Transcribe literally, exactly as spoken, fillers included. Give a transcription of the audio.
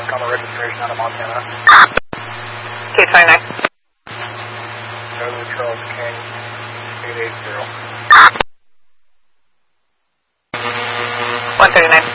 Tacoma registration out of Montana. K twenty-nine. Nova Charles King, eight eight zero. one thirty-nine.